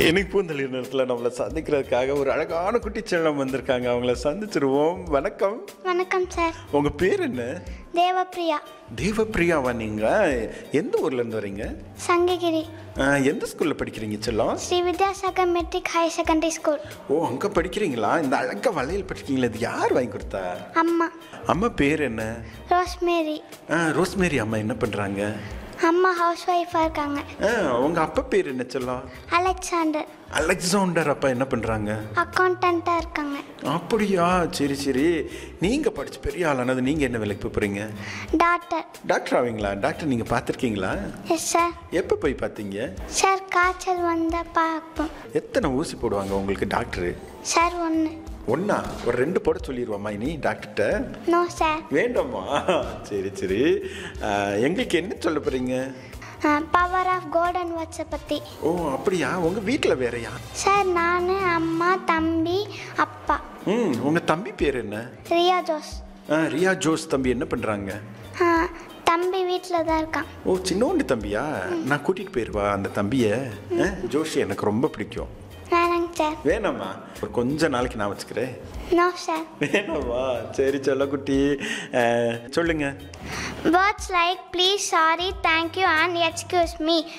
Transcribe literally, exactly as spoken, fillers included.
எனக்கு பூந்தளிர் நேரத்தில் நம்மளை சந்திக்கிறதுக்காக ஒரு அழகான குட்டி செல்லம் வந்திருக்காங்க. அவங்கள சந்திச்சிருவோம். வணக்கம். வணக்கம் சார். உங்க பேர் என்ன? தேவப்பிரியா. தேவப்பிரியாவா? நீங்க எந்த ஊர்ல இருந்து வரீங்க? சங்ககிரி. எந்த ஸ்கூல்ல படிக்கிறீங்க செல்லம்? Sri Vidyasagar matric higher secondary school. ஓ, அங்க படிக்கிறீங்களா? இந்த அழகா வளையல் படிக்கிறீங்களா? இது யார் வாங்கி கொடுத்தா? அம்மா. அம்மா பேர் என்ன? ரோஸ்மேரி. ரோஸ்மேரி அம்மா என்ன பண்றாங்க? அம்மா ஹவுஸ் ஒய்ஃபா இருக்காங்க. உங்க அப்பா பேர் என்ன செல்லம்? அலெக்சாண்டர். அலெக்சாண்டர் அப்பா என்ன பண்றாங்க? அக்கௌண்டண்டா இருக்காங்க. அப்படியா? சரி சரி. நீங்க படிச்சு பெரிய ஆளானது நீங்க என்ன வேலைக்கு போறீங்க? டாக்டர். டாக்டர் ஆவீங்களா? டாக்டர் நீங்க பார்த்துருக்கீங்களா? Yes sir. எப்போ போய் பார்த்தீங்க? சார் காய்ச்சல் வந்தா பார்ப்போம். எத்தனை ஊசி போடுவாங்க உங்களுக்கு டாக்டரு? சார் ஒன்று. ஒன்னா? ஒரு ரெண்டு போட சொல்லிடுவாம்மா இனி டாக்டர்கிட்ட? No sir. வேண்டாமா? சரி சரி. எங்களுக்கு என்ன சொல்ல போறீங்க? பவர் ஆஃப் காட் அண்ட் வாட்ஸை பற்றி. ஓ அப்படியா? உங்க வீட்டில் வேறயா? சார் நான், அம்மா, தம்பி, அப்பா. ம் உங்கள் தம்பி பேர் என்ன? ரியா ஜோஸ். ஆ ரியா ஜோஸ். தம்பி என்ன பண்ணுறாங்க? தம்பி வீட்டில் தான் இருக்கான். ஓ சின்னோண்டு தம்பியா? நான் கூட்டிகிட்டு போயிடுவா அந்த தம்பியை. ஜோஷி எனக்கு ரொம்ப பிடிக்கும். வேணாங்க சார். வேணாம்மா, ஒரு கொஞ்ச நாளைக்கு நான் வச்சுக்கிறேன். No sir. வேணாமா? சரி சொல்ல குட்டி சொல்லுங்க. Words like please, sorry, thank you and excuse me